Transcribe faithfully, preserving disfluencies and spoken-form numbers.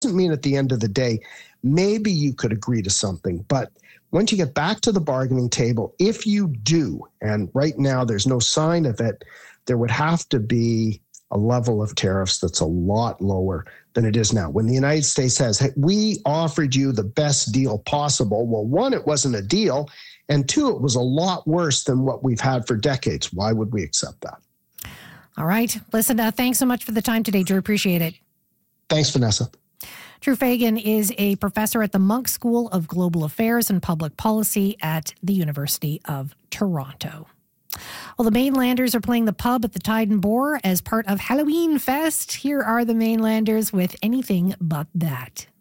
doesn't mean at the end of the day, maybe you could agree to something. But once you get back to the bargaining table, if you do, and right now there's no sign of it, there would have to be a level of tariffs that's a lot lower than it is now. When the United States says, hey, we offered you the best deal possible, well, one, it wasn't a deal, and two, it was a lot worse than what we've had for decades. Why would we accept that? All right. Listen, uh, thanks so much for the time today, Drew. Appreciate it. Thanks, Vanessa. Drew Fagan is a professor at the Munk School of Global Affairs and Public Policy at the University of Toronto. Well, the Mainlanders are playing the pub at the Tide and Boar as part of Halloween Fest. Here are the Mainlanders with Anything But That.